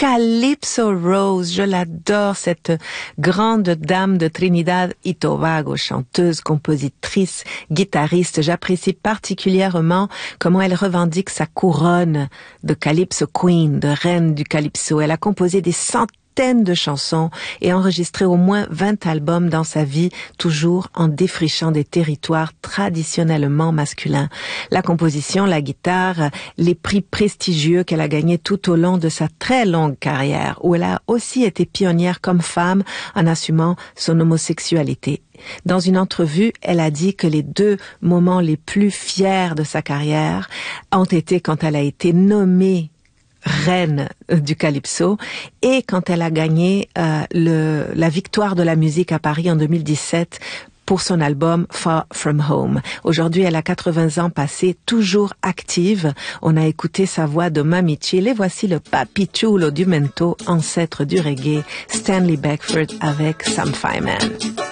Calypso Rose, je l'adore, cette grande dame de Trinidad et Tobago, chanteuse, compositrice, guitariste. J'apprécie particulièrement comment elle revendique sa couronne de Calypso Queen, de reine du Calypso. Elle a composé des centaines de chansons et enregistré au moins 20 albums dans sa vie, toujours en défrichant des territoires traditionnellement masculins. La composition, la guitare, les prix prestigieux qu'elle a gagnés tout au long de sa très longue carrière, où elle a aussi été pionnière comme femme en assumant son homosexualité. Dans une entrevue, elle a dit que les 2 moments les plus fiers de sa carrière ont été quand elle a été nommée reine du Calypso et quand elle a gagné la victoire de la musique à Paris en 2017 pour son album Far From Home. Aujourd'hui, elle a 80 ans passés, toujours active. On a écouté sa voix de Mami Chill et voici le papi chulo du mento, ancêtre du reggae, Stanley Beckford avec Sam Fireman.